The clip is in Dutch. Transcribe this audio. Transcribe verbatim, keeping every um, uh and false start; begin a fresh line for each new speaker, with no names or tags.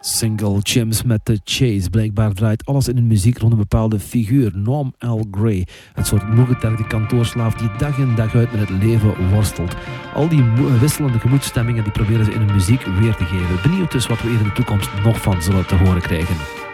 Single Chimps met The Chase. Blijkbaar draait alles in hun muziek rond een bepaalde figuur, Norm L. Gray. Het soort moegetergde kantoorslaaf die dag in dag uit met het leven worstelt. Al die mo- wisselende gemoedsstemmingen die proberen ze in hun muziek weer te geven. Benieuwd dus wat we hier in de toekomst nog van zullen te horen krijgen.